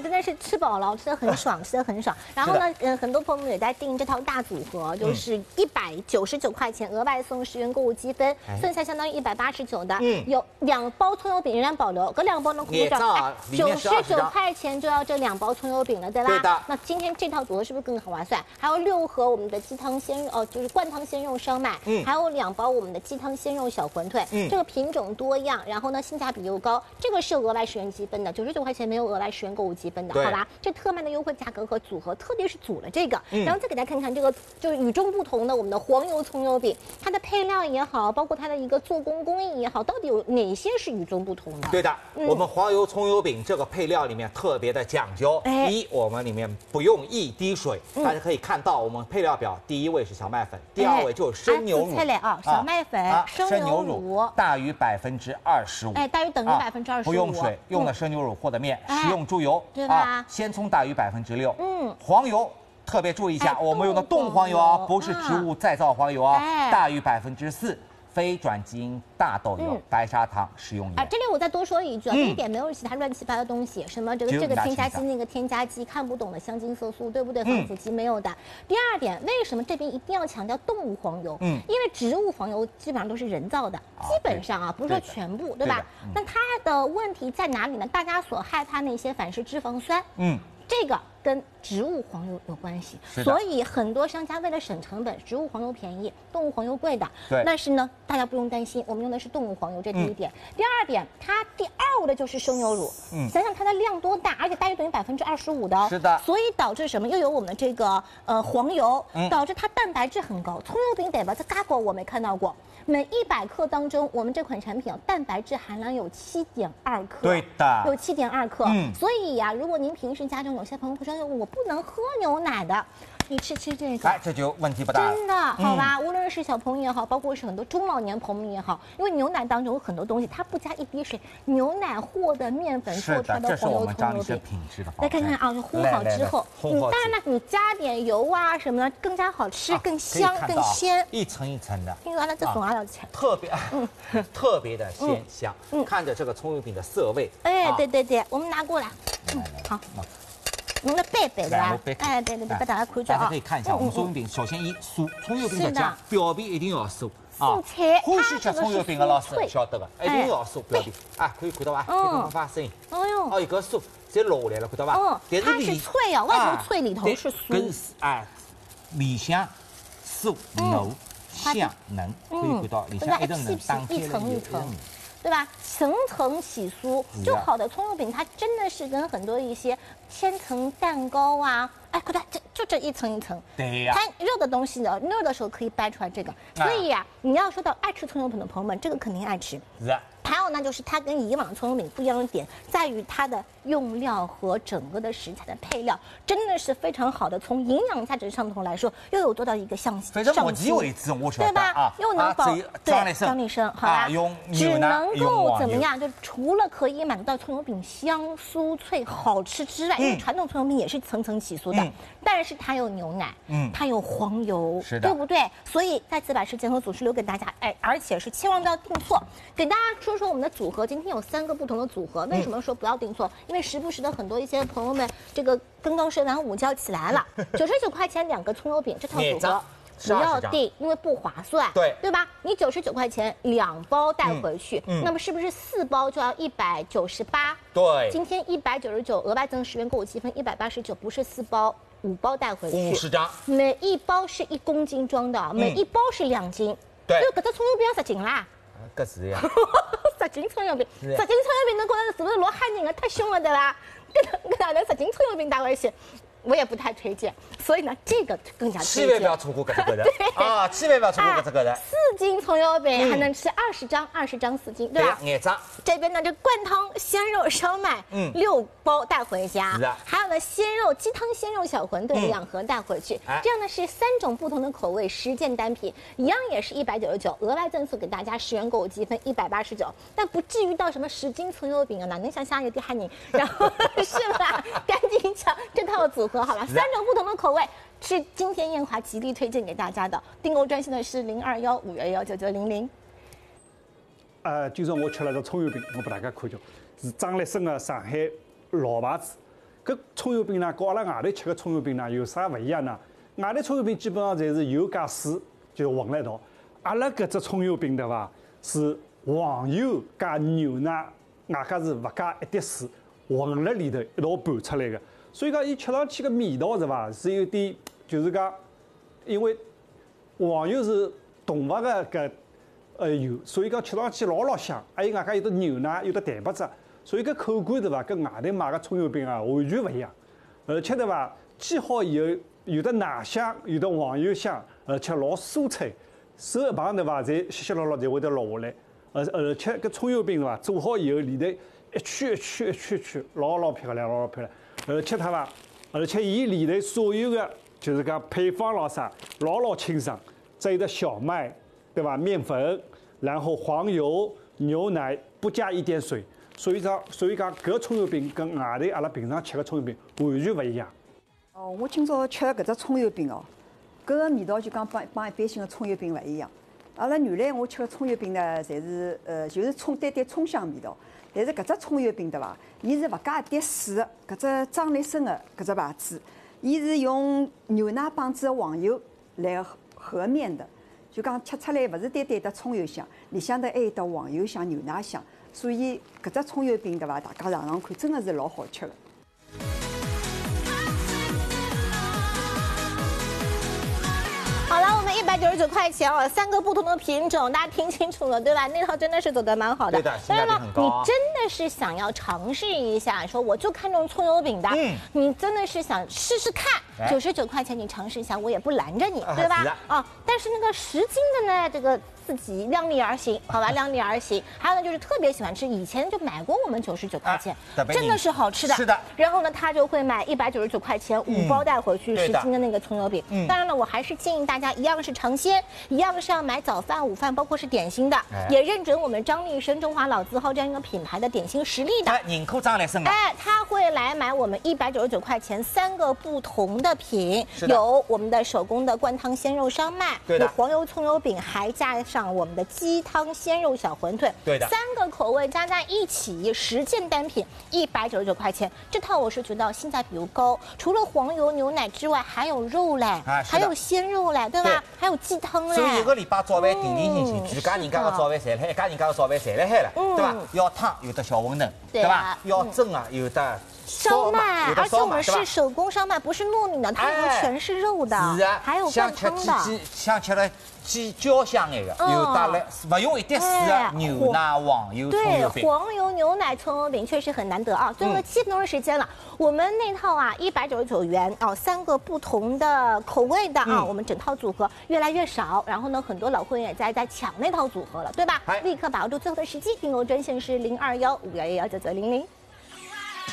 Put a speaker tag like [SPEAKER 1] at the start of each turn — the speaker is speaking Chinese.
[SPEAKER 1] 真的是吃饱了，吃的很爽，吃的很爽。然后呢，很多朋友们也在订这套大组合，就是199块钱额外送10元购物积分，算下相当于189的。有2包葱油饼仍然保留，隔2包呢，
[SPEAKER 2] 也账
[SPEAKER 1] 99块钱就要这2包葱油饼了，对吧？
[SPEAKER 2] 对的。
[SPEAKER 1] 那今天这套组合是不是更划算？还有6盒我们的鸡汤鲜肉，就是灌汤鲜肉烧麦，还有2包我们的鸡汤鲜肉小馄饨，这个品种多样，然后呢性价比又高，这个是额外10元积分的，99块钱没有额外10元购物积分的，好吧？这特卖的优惠价格和组合，特别是组了这个，然后再给大家看看这个就是与众不同的我们的黄油葱油饼，它的配料也好，包括它的一个做工工艺也好，到底有哪些是与众不同的？
[SPEAKER 2] 对的，我们黄油葱油饼这个配料里面特别的讲究，第一，我们里面不用1滴水，大家可以看到我们配料表第1位是小麦粉，第2位就是生牛乳，
[SPEAKER 1] 小麦粉、生牛乳
[SPEAKER 2] 大于25%，
[SPEAKER 1] 大于等于25%，
[SPEAKER 2] 不用水，用的生牛乳或者面，食用猪油，
[SPEAKER 1] 对吧？
[SPEAKER 2] 鲜葱大于6%，黄油。特别注意一下，我们用的冻黄油啊，不是植物再造黄油啊，大于4%，非转基因大豆油、白砂糖、食用盐。
[SPEAKER 1] 这里我再多说一句，这一点没有其他乱七八糟的东西，什么这个添加剂那个添加剂看不懂的香精色素，对不对？防腐剂没有的。第2点，为什么这边一定要强调动物黄油？因为植物黄油基本上都是人造的，基本上啊，不是说全部，对吧？那它的问题在哪里呢？大家所害怕那些反式脂肪酸，这个跟植物黄油有关系，所以很多商家为了省成本，植物黄油便宜，动物黄油贵的。但是呢，大家不用担心，我们用的是动物黄油，这第1点。第2点，它第2位的就是生牛乳。想想它的量多大，而且大于等于25%的。
[SPEAKER 2] 是的。
[SPEAKER 1] 所以导致什么？又有我们这个黄油，导致它蛋白质很高。葱油饼得吧，这嘎果我没看到过。每100克当中，我们这款产品蛋白质含量有7.2克。
[SPEAKER 2] 对的，
[SPEAKER 1] 有7.2克。所以呀，如果您平时家中有些朋友会说我不能喝牛奶的，你吃这个，
[SPEAKER 2] 这就问题不大了。
[SPEAKER 1] 真的，好吧？无论是小朋友也好，包括是很多中老年朋友们也好，因为牛奶当中有很多东西，它不加1滴水，牛奶和的面粉做出来的黄油葱油饼。来看看啊，就烘好之后，当然了，你加点油啊什么的，更加好吃，更香，更鲜，
[SPEAKER 2] 一层一层的。
[SPEAKER 1] 听说它这送啊，
[SPEAKER 2] 特别的鲜香。看着这个葱油饼的色味，
[SPEAKER 1] 对，我们拿过来，好。弄得白白的吧？对，把大家看着啊。
[SPEAKER 2] 大家可以看一下，我们葱油饼首先酥，葱油饼的酱表皮一定要酥
[SPEAKER 1] 啊。
[SPEAKER 2] 欢喜吃葱油饼的老师晓得的，一定要酥表皮。可以看到吧？听发声音。一个酥再落来了，看到吧？
[SPEAKER 1] 它是脆啊，外头脆，里头是酥。
[SPEAKER 2] 里向酥糯香嫩，可以看到里向一层层打开了。
[SPEAKER 1] 对吧？层层起酥，就好的葱油饼，它真的是跟很多一些千层蛋糕啊，看它这一层一层。
[SPEAKER 2] 对呀。
[SPEAKER 1] 它热的东西呢，热的时候可以掰出来这个。所以呀，你要说到爱吃葱油饼的朋友们，这个肯定爱吃。
[SPEAKER 2] 是。
[SPEAKER 1] 还有呢，就是它跟以往葱油饼不一样的点，在于它的用料和整个的食材的配料，真的是非常好的。从营养价值上头来说，又有做到一个上
[SPEAKER 2] 非常目前为止，我晓得
[SPEAKER 1] 对吧？又能保张力生，好吧？只能够怎么样？就除了可以满足到葱油饼香酥脆好吃之外，因为传统葱油饼也是层层起酥的，但是它有牛奶，它有黄油，对不对？所以再次把时间和组织留给大家，而且是千万不要订错。给大家说我们的组合，今天有3个不同的组合，为什么说不要订错？因为时不时的很多一些朋友们，这个刚刚睡完午觉起来了，99块钱2个葱油饼，这套组合不要订，因为不划算，对吧？你99块钱2包带回去，那么是不是4包就要198？
[SPEAKER 2] 对，
[SPEAKER 1] 今天199，额外增10元购物积分189，不是4包，5包带回去
[SPEAKER 2] ，50张，
[SPEAKER 1] 每1包是1公斤装的，每1包是2斤，
[SPEAKER 2] 对，
[SPEAKER 1] 搿只葱油饼要10斤啦。
[SPEAKER 2] 搿是呀
[SPEAKER 1] ，10斤葱油饼，10斤葱油饼，侬觉得是不是老吓人的？太凶了，对吧？搿哪能10斤葱油饼带回去？我也不太推荐，所以呢，这个更加推荐。
[SPEAKER 2] 千万不要错过这个人千万不要错过这个人。
[SPEAKER 1] 4斤葱油饼还能吃20张，20张4斤，对吧
[SPEAKER 2] ？2张。
[SPEAKER 1] 这边呢，这灌汤鲜肉烧麦，6包带回家。
[SPEAKER 2] 是啊。
[SPEAKER 1] 还有呢，鲜肉鸡汤鲜肉小馄饨2盒带回去。这样呢是3种不同的口味，10件单品，一样也是199，额外赠送给大家10元购物积分189，但不至于到什么10斤葱油饼啊，哪能想想有点吓人。然后是吧？赶紧抢这套组合。好了，3种不同的口味是今天燕华极力推荐给大家的。订购专线呢是0215119900。
[SPEAKER 3] 今朝我吃了个葱油饼，我给大家看叫是张立生的上海老牌子。 搿葱油饼呢，跟阿拉外头吃个葱油饼呢有啥勿一样呢？外头葱油饼基本上侪是油加水就混了一道，阿拉搿只葱油饼对伐？是黄油加牛奶，外加是勿加一滴水，混辣里头一道拌出来个。所以讲，伊吃上去个味道是伐？是有点就是讲，因为黄油是动物个搿油，所以讲吃上去老香。还有外加有得牛奶，有得蛋白质，所以搿口感对伐？跟外头买个葱油饼啊完全勿一样。而且对伐？煎好以后有得奶香，有得黄油香，而且老酥脆，手一碰对伐？侪稀稀落落就会得落下来。而且搿葱油饼对伐？做好以后里头一圈，老漂亮，老漂亮。而且它伐？而且伊里头所有的就是讲配方咾啥，老清爽，只有得小麦，对吧？面粉，然后黄油、牛奶，不加一点水。所以讲搿葱油饼跟外头阿拉平常吃的葱油饼完全勿一样。
[SPEAKER 4] 哦，我今朝吃的搿只葱油饼哦，搿个味道就讲帮一般性的葱油饼勿一样。阿拉原来我吃的葱油饼呢，侪是就是单葱香味道。但是搿只葱油饼对伐？伊是勿加一滴水的，搿只张力生的搿只牌子，伊是用牛奶帮子的黄油来和面的，就讲吃出来勿是单单的葱油香，里向头还有得黄油香、牛奶香，所以搿只葱油饼对伐？大家尝看，真的是老好吃的。
[SPEAKER 1] 好了，我们199块钱哦，3个不同的品种，大家听清楚了，对吧？那套真的是走得蛮好的。
[SPEAKER 2] 对的，性价比很高。
[SPEAKER 1] 你真的是想要尝试一下，说我就看中葱油饼的，你真的是想试试看，99块钱你尝试一下，我也不拦着你，对吧？啊，但是那个10斤的呢，这个自己量力而行，好吧，量力而行。还有呢，就是特别喜欢吃，以前就买过我们99块钱，真的是好吃的。
[SPEAKER 2] 是的。
[SPEAKER 1] 然后呢，他就会买199块钱5包带回去10斤的那个葱油饼。当然了，我还是建议大家一样是尝鲜，一样是要买早饭、午饭，包括是点心的，也认准我们张立生中华老字号这样一个品牌的点心实力的。
[SPEAKER 2] 宁可张来生的。
[SPEAKER 1] 他会来买我们199块钱3个不同的品，有我们的手工的灌汤鲜肉烧麦，有黄油葱油饼，还加上我们的鸡汤鲜肉小馄饨，
[SPEAKER 2] 对的
[SPEAKER 1] ，3个口味加在一起，10件单品199块钱，这套我是觉得性价比又高。除了黄油牛奶之外，还有肉嘞，还有鲜肉嘞，对吧？还有鸡汤嘞。
[SPEAKER 2] 所以一个礼拜早饭定定心心，全家人家的早饭侪来，一家人家的早饭侪来海了，对吧？要汤有的小馄饨，对吧？要蒸啊有的。
[SPEAKER 1] 烧麦，而且我们是手工烧麦，不是糯米的，它里面全是肉的，
[SPEAKER 2] 是啊，
[SPEAKER 1] 还有灌汤的。
[SPEAKER 2] 像吃了鸡焦香那个，有带来不用一滴水的牛奶黄油葱油饼。
[SPEAKER 1] 对，黄油牛奶葱油饼确实很难得啊！最后7分钟的时间了，我们那套啊199元哦，3个不同的口味的啊，我们整套组合越来越少，然后呢，很多老会员也在抢那套组合了，对吧？立刻把握住最后的时机，订购专线是0215119900。